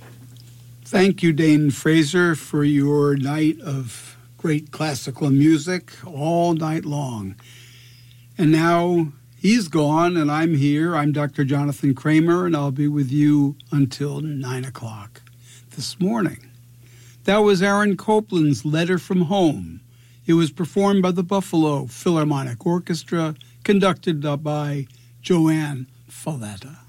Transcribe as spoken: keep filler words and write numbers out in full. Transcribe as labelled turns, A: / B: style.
A: Thank you, Dane Fraser, for your night of great classical music all night long. And now he's gone and I'm here. I'm Doctor Jonathan Kramer, and I'll be with you until nine o'clock this morning. That was Aaron Copland's Letter from Home. It was performed by the Buffalo Philharmonic Orchestra, conducted by Joanne Falletta.